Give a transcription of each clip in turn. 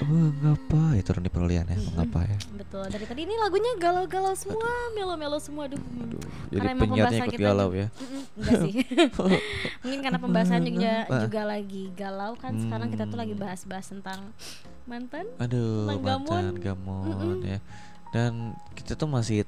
Mengapa itu Ronnie Perulian ya, mengapa ya. Betul, dari tadi ini lagunya galau-galau semua, melo-melo semua. Aduh. Jadi Karena emang penyiarnya pembahasan ikut kita galau ya. enggak sih. Mungkin karena pembahasan juga, Mengapa? juga lagi galau kan. Sekarang kita tuh lagi bahas-bahas tentang mantan, Aduh, tentang gamon. mantan gamon ya. Dan kita tuh masih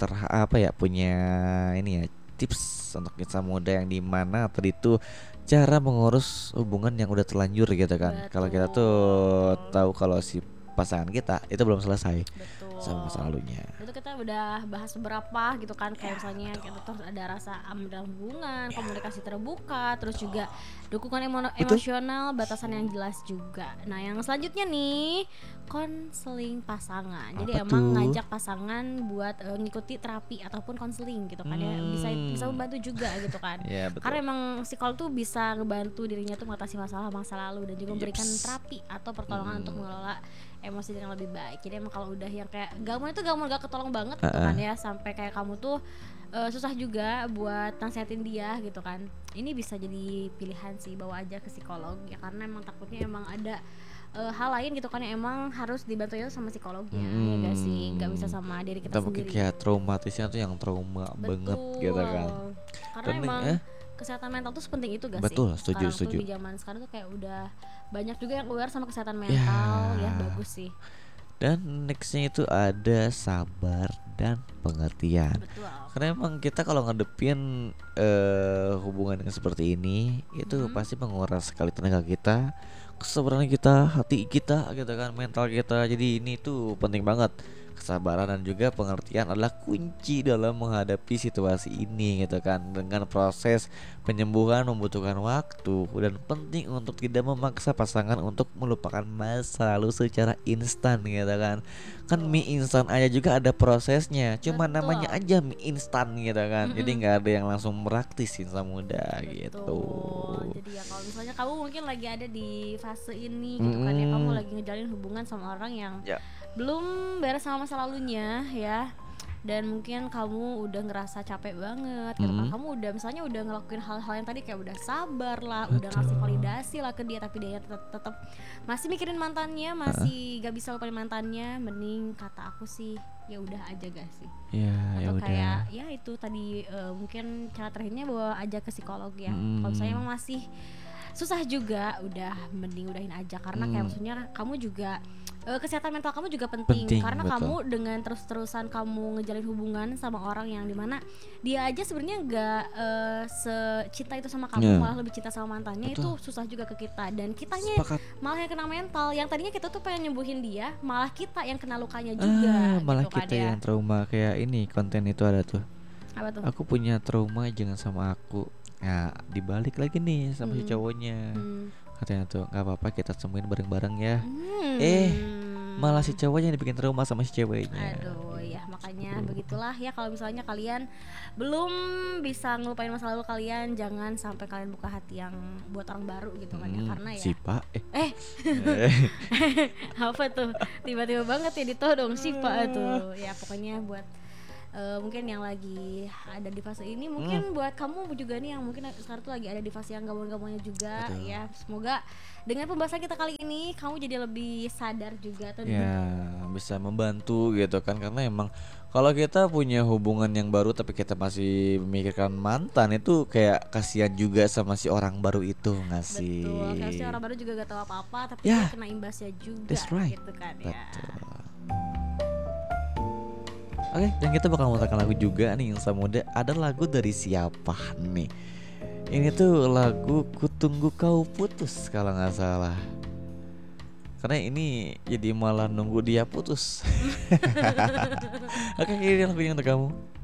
punya ini ya, tips untuk kita muda yang dimana tadi tuh cara mengurus hubungan yang udah terlanjur gitu kan. Kalau kita tuh tahu kalau si pasangan kita itu belum selesai Betul. sama masa lalunya. Itu kita udah bahas beberapa gitu kan, kayak misalnya kita tuh ada rasa aman dalam hubungan, komunikasi terbuka, terus juga dukungan emosional, batasan yang jelas juga. Nah, yang selanjutnya nih, konseling pasangan. Jadi Apa emang tuh? ngajak pasangan buat ngikuti terapi ataupun konseling gitu kan ya. Bisa membantu juga gitu kan. Ya, betul. Karena emang psikolog tuh bisa ngebantu dirinya tuh mengatasi masalah masa lalu dan juga memberikan terapi atau pertolongan untuk mengelola emosi dengan lebih baik. Jadi emang kalau udah yang kayak gamon itu gamon gak ketolong banget gitu kan ya, sampai kayak kamu tuh susah juga buat nasihatin dia gitu kan. Ini bisa jadi pilihan sih, bawa aja ke psikolog ya, karena emang takutnya emang ada hal lain gitu kan yang emang harus dibantu ya sama psikolognya. Ya gak sih, gak bisa sama diri kita mungkin sendiri. kayak traumatisnya tuh yang trauma banget gitu kan. Karena emang kesehatan mental tuh sepenting itu gak Betul, sih? setuju. Tuh di zaman sekarang tuh kayak udah banyak juga yang aware sama kesehatan mental ya, bagus sih. Dan nextnya itu ada sabar dan pengertian. Betul. Karena emang kita kalau ngadepin hubungan yang seperti ini itu pasti menguras sekali tenaga kita, kesabaran kita, hati kita gitu kan, mental kita. Jadi ini tuh penting banget. Kesabaran dan juga pengertian adalah kunci dalam menghadapi situasi ini gitu kan. Dengan proses penyembuhan membutuhkan waktu dan penting untuk tidak memaksa pasangan untuk melupakan masa lalu secara instan gitu kan. Kan mie instan aja juga ada prosesnya, cuma namanya aja mie instan gitu kan. Jadi nggak ada yang langsung praktis insan muda gitu. Jadi ya kalau misalnya kamu mungkin lagi ada di fase ini gitu kan ya, kamu lagi ngejalin hubungan sama orang yang belum beres sama masa lalunya ya, dan mungkin kamu udah ngerasa capek banget gitu kan, kamu udah misalnya udah ngelakuin hal-hal yang tadi kayak udah sabar lah, udah ngasih validasi lah ke dia, tapi dia tetap masih mikirin mantannya, masih gak bisa lupain mantannya. Mending kata aku sih ya udah aja gak sih, atau kayak ya itu tadi mungkin cara terakhirnya bawa aja ke psikolog ya. Kalau misalnya emang masih susah juga, udah mending udahin aja, karena kayak maksudnya kamu juga kesehatan mental kamu juga penting karena betul. kamu dengan terus-terusan kamu ngejalin hubungan sama orang yang dimana dia aja sebenarnya nggak secinta itu sama kamu, malah lebih cinta sama mantannya. Itu susah juga ke kita, dan kitanya malah yang kena mental. Yang tadinya kita tuh pengen nyembuhin dia, malah kita yang kena lukanya juga malah gitu kita kan, yang trauma. Kayak ini konten itu ada tuh, apa tuh? aku punya trauma jangan sama aku. Ya dibalik lagi nih sama si cowoknya, katanya tuh nggak apa-apa kita sembuhin bareng-bareng ya. Malah si cowoknya yang dibikin trauma sama si ceweknya. Aduh ya, makanya begitulah ya, kalau misalnya kalian belum bisa ngelupain masa lalu kalian, jangan sampai kalian buka hati yang buat orang baru gitu kan ya, karena ya Sipa apa tuh tiba-tiba banget ya ditodong Sipa tuh ya. Pokoknya buat mungkin yang lagi ada di fase ini, mungkin buat kamu juga nih yang mungkin sekarang tuh lagi ada di fase yang gamon-gamonnya juga. Betul. Ya semoga dengan pembahasan kita kali ini kamu jadi lebih sadar juga tuh ya, bisa membantu gitu kan. Karena emang kalau kita punya hubungan yang baru tapi kita masih memikirkan mantan, itu kayak kasihan juga sama si orang baru itu nggak sih? Betul, karena si orang baru juga gak tahu apa-apa, tapi dia kena imbasnya juga gitu kan ya. Oke, dan kita bakal memutarkan lagu juga nih Insan Muda. Ada lagu dari siapa nih? Ini tuh lagu Kutunggu Kau Putus kalau nggak salah. Karena ini jadi malah nunggu dia putus. Oke, ini lagunya untuk kamu.